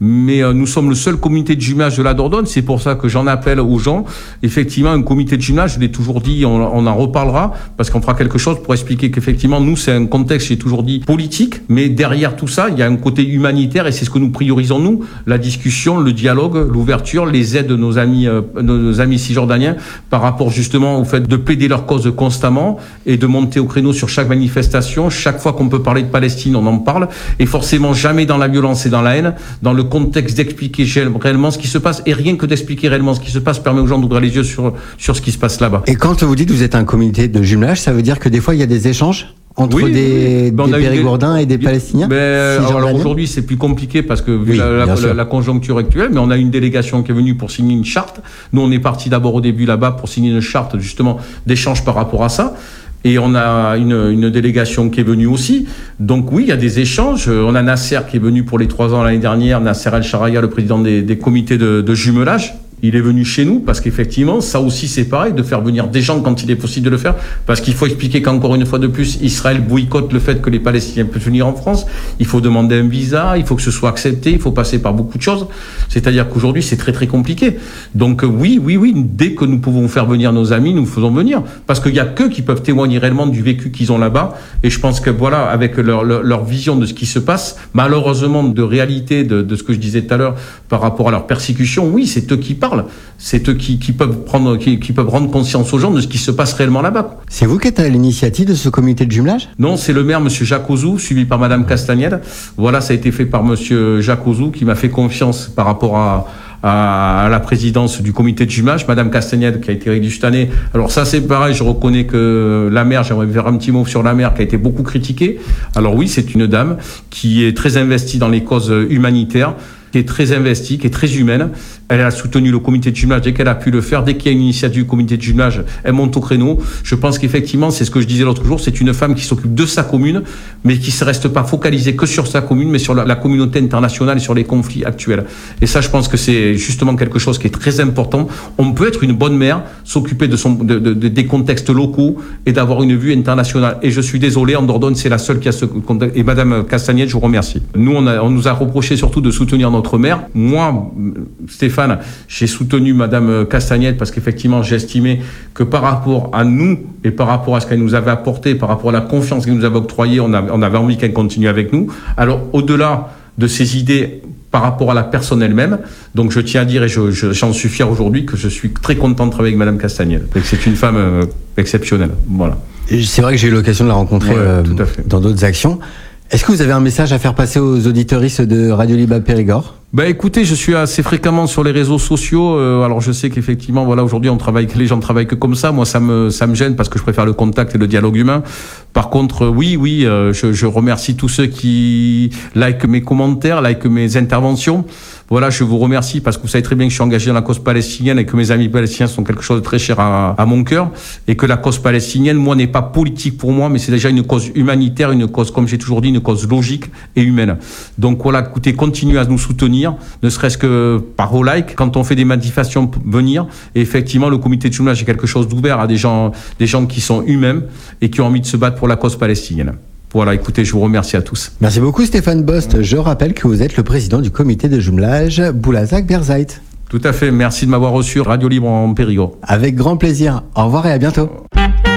mais nous sommes le seul comité de jumelage de la Dordogne. C'est pour ça que j'en appelle aux gens. Effectivement, un comité de jumelage, je l'ai toujours dit, on en reparlera, parce qu'on fera quelque chose pour expliquer qu'effectivement, nous, c'est un contexte, j'ai toujours dit, politique, mais derrière tout ça, il y a un côté humanitaire, et c'est ce que nous priorisons, nous, la discussion, le dialogue, l'ouverture, les aides de nos amis cisjordaniens, par rapport justement au fait de plaider leur cause constamment, et de monter au créneau sur chaque manifestation. Chaque fois qu'on peut parler de Palestine, on en parle, et forcément jamais dans la violence et dans la haine, dans le contexte d'expliquer réellement ce qui se passe, et rien que d'expliquer réellement ce qui se passe permet aux gens d'ouvrir les yeux sur ce qui se passe là-bas. Et quand vous dites que vous êtes un comité de jumelage, ça veut dire que des fois il y a des échanges entre des Périgourdins et des Palestiniens? Alors aujourd'hui c'est plus compliqué parce que vu la conjoncture actuelle, mais on a une délégation qui est venue pour signer une charte. Nous on est parti d'abord au début là-bas pour signer une charte justement d'échange par rapport à ça. Et on a une délégation qui est venue aussi. Donc oui, il y a des échanges. On a Nasser qui est venu pour les 3 ans l'année dernière, Nasser El-Sharaya, le président des comités de jumelage. Il est venu chez nous parce qu'effectivement, ça aussi c'est pareil, de faire venir des gens quand il est possible de le faire, parce qu'il faut expliquer qu'encore une fois de plus, Israël boycotte le fait que les Palestiniens peuvent venir en France. Il faut demander un visa, il faut que ce soit accepté, il faut passer par beaucoup de choses. C'est-à-dire qu'aujourd'hui, c'est très très compliqué. Donc oui, dès que nous pouvons faire venir nos amis, nous faisons venir. Parce qu'il y a qu'eux qui peuvent témoigner réellement du vécu qu'ils ont là-bas. Et je pense que voilà, avec leur vision de ce qui se passe, malheureusement de réalité, de ce que je disais tout à l'heure, par rapport à leur persécution, oui, c'est eux qui parlent. C'est eux qui peuvent rendre conscience aux gens de ce qui se passe réellement là-bas. C'est vous qui êtes à l'initiative de ce comité de jumelage? Non, c'est le maire, monsieur Jacques Ozou, suivi par madame Castagnède. Voilà, ça a été fait par monsieur Jacques Ozou, qui m'a fait confiance par rapport à la présidence du comité de jumelage, madame Castagnède, qui a été élue cette année. Alors ça, c'est pareil, je reconnais que la maire, j'aimerais faire un petit mot sur la maire, qui a été beaucoup critiquée. Alors oui, c'est une dame qui est très investie dans les causes humanitaires, qui est très investie, qui est très humaine. Elle a soutenu le comité de jumelage dès qu'elle a pu le faire. Dès qu'il y a une initiative du comité de jumelage, elle monte au créneau. Je pense qu'effectivement, c'est ce que je disais l'autre jour, c'est une femme qui s'occupe de sa commune, mais qui ne reste pas focalisée que sur sa commune, mais sur la communauté internationale et sur les conflits actuels. Et ça, je pense que c'est justement quelque chose qui est très important. On peut être une bonne mère, s'occuper des contextes locaux et d'avoir une vue internationale. Et je suis désolé, en Dordogne, c'est la seule qui a ce contexte. Et madame Castagnède, je vous remercie. Nous, on nous a reproché surtout de soutenir notre maire. Moi, Stéphane, j'ai soutenu madame Castagnède parce qu'effectivement, j'ai estimé que par rapport à nous et par rapport à ce qu'elle nous avait apporté, par rapport à la confiance qu'elle nous avait octroyée, on avait envie qu'elle continue avec nous. Alors, au-delà de ses idées par rapport à la personne elle-même, donc je tiens à dire, et j'en suis fier aujourd'hui, que je suis très content de travailler avec madame Castagnède, et que c'est une femme exceptionnelle. Voilà. C'est vrai que j'ai eu l'occasion de la rencontrer dans d'autres actions. Est-ce que vous avez un message à faire passer aux auditeuristes de Radio Libre Périgord? Écoutez, je suis assez fréquemment sur les réseaux sociaux. Alors je sais qu'effectivement, voilà, aujourd'hui, les gens travaillent que comme ça. Moi, ça me gêne parce que je préfère le contact et le dialogue humain. Par contre, oui, je remercie tous ceux qui likent mes commentaires, likent mes interventions. Voilà, je vous remercie parce que vous savez très bien que je suis engagé dans la cause palestinienne et que mes amis palestiniens sont quelque chose de très cher à mon cœur, et que la cause palestinienne, moi, n'est pas politique pour moi, mais c'est déjà une cause humanitaire, une cause, comme j'ai toujours dit, une cause logique et humaine. Donc voilà, écoutez, continuez à nous soutenir, ne serait-ce que par vos likes, quand on fait des manifestations, venir. Et effectivement, le comité de jumelage est quelque chose d'ouvert à des gens qui sont humains et qui ont envie de se battre pour la cause palestinienne. Voilà, écoutez, je vous remercie à tous. Merci beaucoup Stéphane Bost. Je rappelle que vous êtes le président du comité de jumelage Boulazac-Berzait. Tout à fait, merci de m'avoir reçu Radio Libre en Périgord. Avec grand plaisir. Au revoir et à bientôt.